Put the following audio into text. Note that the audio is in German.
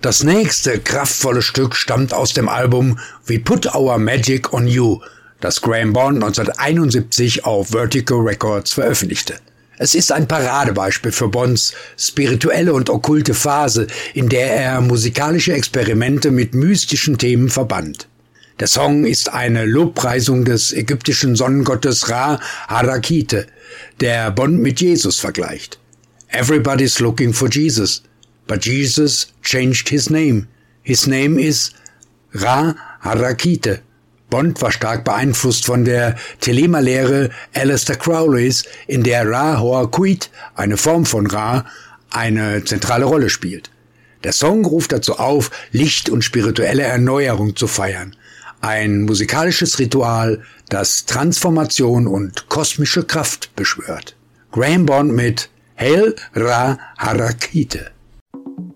Das nächste kraftvolle Stück stammt aus dem Album We Put Our Magic on You, das Graham Bond 1971 auf Vertigo Records veröffentlichte. Es ist ein Paradebeispiel für Bonds spirituelle und okkulte Phase, in der er musikalische Experimente mit mystischen Themen verband. Der Song ist eine Lobpreisung des ägyptischen Sonnengottes Ra Harakite, der Bond mit Jesus vergleicht. Everybody's looking for Jesus, but Jesus changed his name. His name is Ra Harakite. Bond war stark beeinflusst von der Thelema-Lehre Aleister Crowleys, in der Ra Hoaquit, eine Form von Ra, eine zentrale Rolle spielt. Der Song ruft dazu auf, Licht und spirituelle Erneuerung zu feiern. Ein musikalisches Ritual, das Transformation und kosmische Kraft beschwört. Graham Bond mit Hail Ra Harakite.